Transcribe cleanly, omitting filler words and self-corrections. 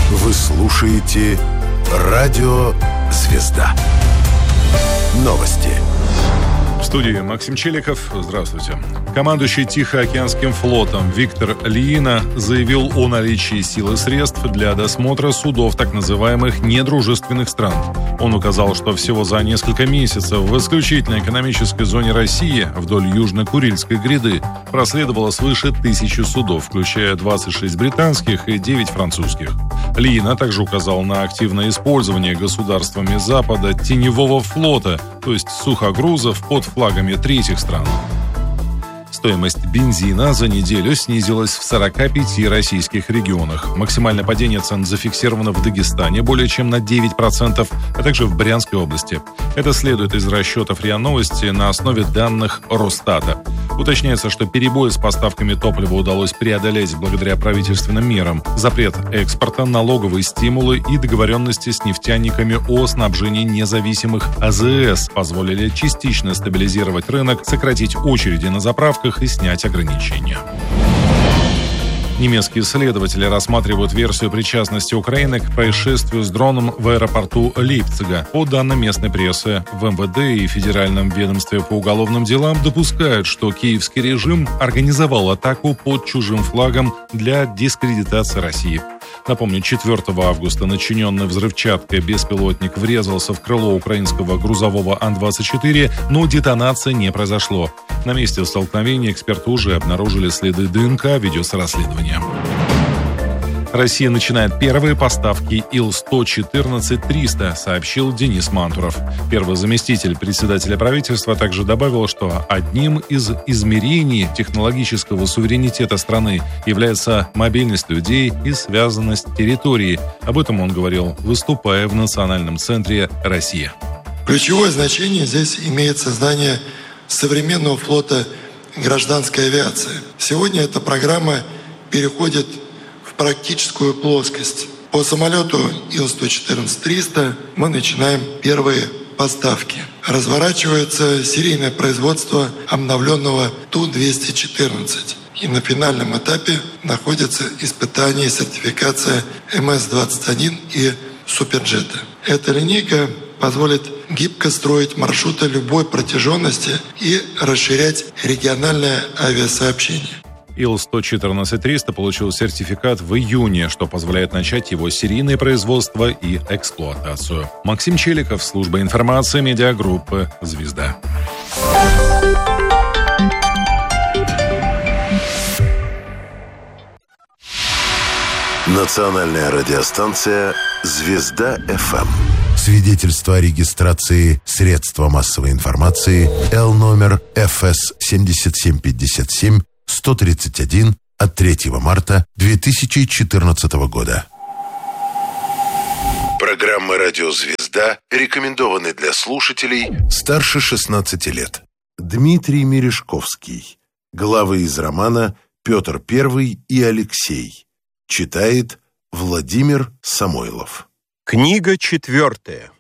Вы слушаете Радио Звезда. Новости. В студии Максим Челиков. Здравствуйте. Командующий Тихоокеанским флотом Виктор Лиина заявил о наличии сил и средств для досмотра судов так называемых недружественных стран. Он указал, что всего за несколько месяцев в исключительной экономической зоне России вдоль Южно-Курильской гряды проследовало свыше 1000 судов, включая 26 британских и 9 французских. Лиина также указал на активное использование государствами Запада теневого флота, то есть сухогрузов под флагами третьих стран. Стоимость бензина за неделю снизилась в 45 российских регионах. Максимальное падение цен зафиксировано в Дагестане более чем на 9%, а также в Брянской области. Это следует из расчетов РИА Новости на основе данных Росстата. Уточняется, что перебои с поставками топлива удалось преодолеть благодаря правительственным мерам. Запрет экспорта, налоговые стимулы и договоренности с нефтяниками о снабжении независимых АЗС позволили частично стабилизировать рынок, сократить очереди на заправках и снять ограничения. Немецкие следователи рассматривают версию причастности Украины к происшествию с дроном в аэропорту Лейпцига. По данным местной прессы, в МВД и Федеральном ведомстве по уголовным делам допускают, что киевский режим организовал атаку под чужим флагом для дискредитации России. Напомню, 4 августа начиненный взрывчаткой беспилотник врезался в крыло украинского грузового Ан-24, но детонации не произошло. На месте столкновения эксперты уже обнаружили следы ДНК, ведется расследование. Россия начинает первые поставки Ил-114-300, сообщил Денис Мантуров. Первый заместитель председателя правительства также добавил, что одним из измерений технологического суверенитета страны является мобильность людей и связанность территории. Об этом он говорил, выступая в Национальном центре «Россия». Ключевое значение здесь имеет создание современного флота гражданской авиации. Сегодня эта программа переходит в практическую плоскость. По самолету Ил-114-300 мы начинаем первые поставки. Разворачивается серийное производство обновленного Ту-214. И на финальном этапе находятся испытания и сертификация МС-21 и Суперджета. Эта линейка позволит гибко строить маршруты любой протяженности и расширять региональное авиасообщение. Ил-114-300 получил сертификат в июне, что позволяет начать его серийное производство и эксплуатацию. Максим Челиков, служба информации медиагруппы «Звезда». Национальная радиостанция «Звезда-ФМ». Свидетельство о регистрации средства массовой информации Л номер ФС 7757 131 от 3 марта 2014 года. Программа «Радио Звезда» рекомендованы для слушателей старше 16 лет. Дмитрий Мережковский. Главы из романа «Петр I и Алексей». Читает Владимир Самойлов. Книга 4.